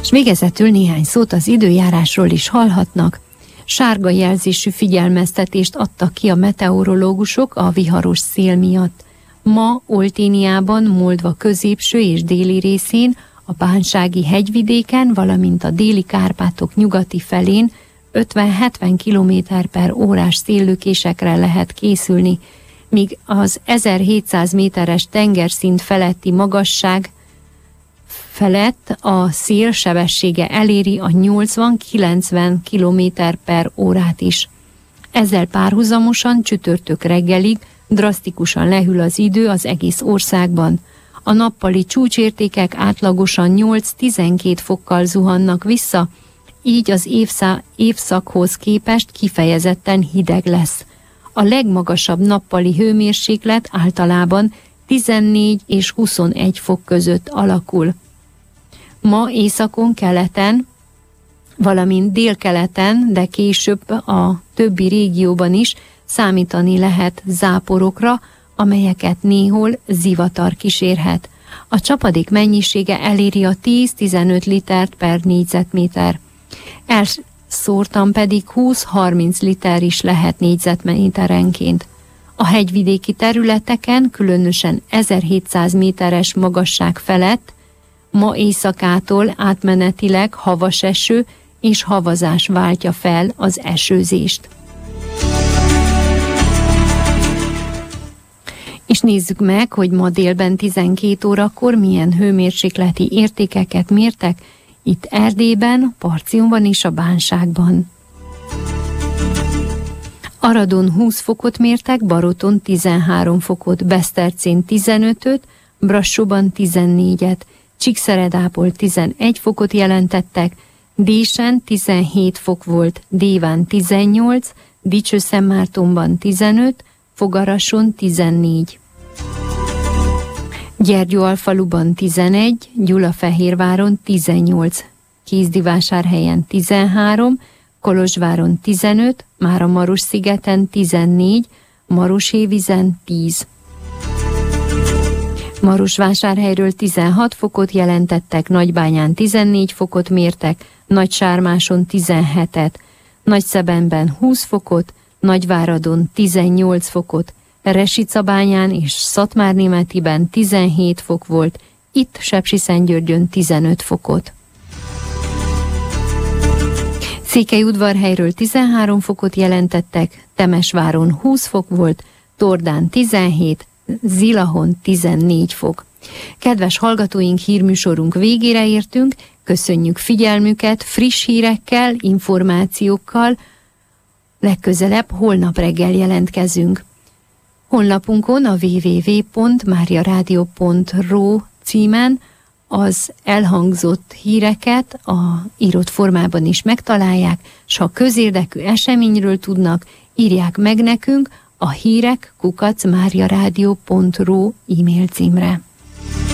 És végezetül néhány szót az időjárásról is hallhatnak. Sárga jelzésű figyelmeztetést adtak ki a meteorológusok a viharos szél miatt. Ma Olténiában, Moldva középső és déli részén, a bánsági hegyvidéken, valamint a déli Kárpátok nyugati felén 50-70 km/h széllökésekre lehet készülni, míg az 1700 méteres tengerszint feletti magasság felett a szél sebessége eléri a 80-90 km/h is. Ezzel párhuzamosan csütörtök reggelig drasztikusan lehűl az idő az egész országban. A nappali csúcsértékek átlagosan 8-12 fokkal zuhannak vissza, így az évszakhoz képest kifejezetten hideg lesz. A legmagasabb nappali hőmérséklet általában 14 és 21 fok között alakul. Ma északon, keleten, valamint délkeleten, de később a többi régióban is számítani lehet záporokra, amelyeket néhol zivatar kísérhet. A csapadék mennyisége eléri a 10-15 litert per négyzetméter. Elszórtan pedig 20-30 liter is lehet négyzetméterenként. A hegyvidéki területeken, különösen 1700 méteres magasság felett ma éjszakától átmenetileg havas eső és havazás váltja fel az esőzést. És nézzük meg, hogy ma délben 12 órakor milyen hőmérsékleti értékeket mértek itt Erdélyben, Parcióban és a Bánságban. Aradon 20 fokot mértek, Baroton 13 fokot, Besztercén 15-öt, Brassóban 14-et, Csíkszeredából 11 fokot jelentettek, Désen 17 fok volt, Déván 18, Dicsőszentmártonban 15, Fogarason 14. Gyergyóalfaluban 11, Gyulafehérváron 18, Kézdivásárhelyen 13, Kolozsváron 15, Máramarosszigeten 14, Maroshévízen 10. Marosvásárhelyről 16 fokot jelentettek, Nagybányán 14 fokot mértek, Nagysármáson 17-et, Nagyszebenben 20 fokot, Nagyváradon 18 fokot, Resicabányán és Szatmárnémetiben 17 fok volt, itt Sepsiszentgyörgyön 15 fokot. Székelyudvarhelyről 13 fokot jelentettek, Temesváron 20 fok volt, Tordán 17, Zilahon 14 fok. Kedves hallgatóink, hírműsorunk végére értünk, köszönjük figyelmüket, friss hírekkel, információkkal, legközelebb holnap reggel jelentkezünk. Honlapunkon a www.mariaradio.ro címen az elhangzott híreket a írott formában is megtalálják, s ha közérdekű eseményről tudnak, írják meg nekünk a hírek @mariaradio.ro e-mail címre.